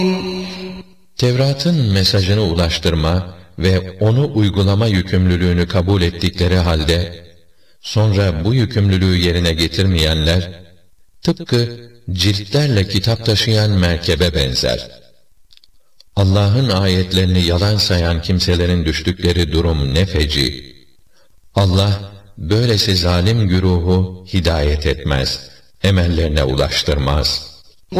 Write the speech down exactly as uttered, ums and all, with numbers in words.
Tevrat'ın mesajını ulaştırma ve onu uygulama yükümlülüğünü kabul ettikleri halde, sonra bu yükümlülüğü yerine getirmeyenler, tıpkı ciltlerle kitap taşıyan merkebe benzer. Allah'ın ayetlerini yalan sayan kimselerin düştükleri durum ne feci! Allah, böylesi zalim güruhu hidayet etmez, emellerine ulaştırmaz.